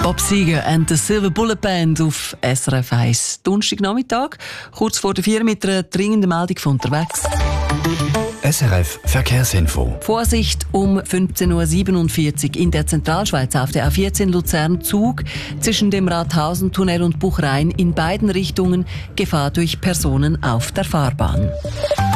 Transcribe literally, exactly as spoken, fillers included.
Bob Seger and the Silver Bullet Band auf S R F eins. Donnerstagnachmittag, kurz vor der vier mit einer dringenden Meldung von unterwegs. S R F Verkehrsinfo. Vorsicht um fünfzehn Uhr siebenundvierzig in der Zentralschweiz auf der A vierzehn Luzern-Zug zwischen dem Rathausen-Tunnel und Buchrain in beiden Richtungen Gefahr durch Personen auf der Fahrbahn.